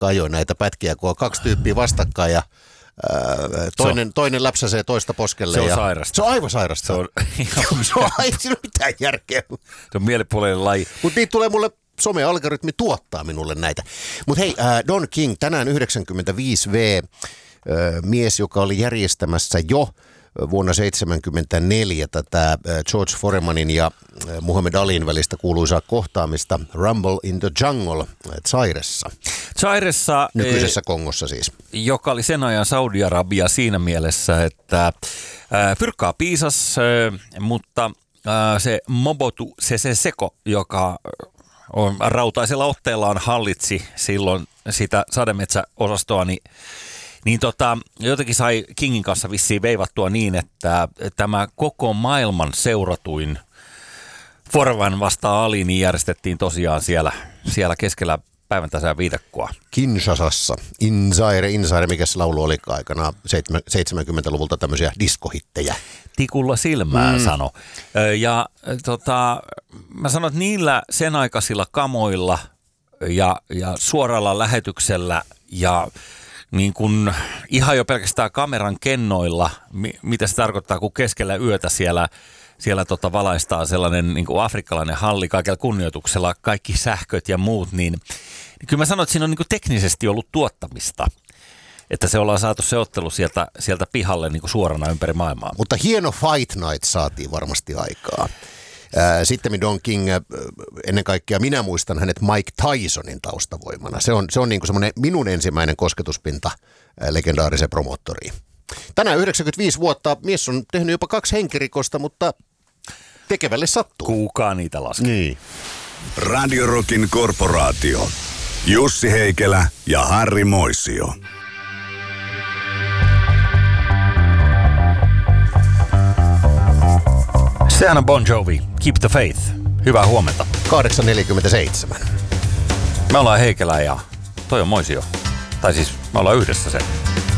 Jukka ajoi näitä pätkiä, kun on kaksi tyyppiä vastakkain ja toinen läpsäsee toista poskelle. Se on sairasta. Se on aivan sairasta. Se on Ei siinä ole mitään järkeä. Se on mielipuolinen laji. Mutta niitä tulee mulle, some-algoritmi tuottaa minulle näitä. Mutta hei, Don King, tänään 95V, mies, joka oli järjestämässä jo vuonna 1974 tätä George Foremanin ja Muhammad Alin välistä kuuluisaa kohtaamista Rumble in the Jungle Zairessa. Nykyisessä Kongossa siis. Joka oli sen ajan Saudi-Arabia siinä mielessä, että fyrkkaa piisas, mutta se Mobutu Sese Seko, joka on rautaisella otteellaan hallitsi silloin sitä sademetsäosastoa, niin jotenkin sai Kingin kanssa vissiin veivattua niin, että tämä koko maailman seuratuin Foreman vastaan Ali niin järjestettiin tosiaan siellä keskellä päivän tasaan viidakkoa. Kinshasassa. Inzaire, mikä se laulu oli aikana 70-luvulta tämmöisiä diskohittejä. Tikulla silmään sano. Ja mä sanon, että niillä sen aikaisilla kamoilla ja suoralla lähetyksellä ja niin kuin ihan jo pelkästään kameran kennoilla, mitä se tarkoittaa, kun keskellä yötä siellä valaistaa sellainen niin kuin afrikkalainen halli kaikella kunnioituksella, kaikki sähköt ja muut, niin kyllä mä sanon, että siinä on niin kuin teknisesti ollut tuottamista, että se ollaan saatu se ottelu sieltä pihalle niin kuin suorana ympäri maailmaa. Mutta hieno fight night saatiin varmasti aikaa. Sitten Don King, ennen kaikkea minä muistan hänet Mike Tysonin taustavoimana. Se on niin kuin semmoinen minun ensimmäinen kosketuspinta legendaariseen promottoriin. Tänään 95 vuotta, mies on tehnyt jopa 2 henkirikosta, mutta tekevälle sattuu. Kuukaa niitä laskee. Niin. Radio Rockin korporaatio. Jussi Heikelä ja Harri Moisio. Sehän on Bon Jovi, Keep the Faith. Hyvää huomenta. 8.47. Me ollaan Heikelä ja toi on Moisio. Tai siis me ollaan yhdessä se.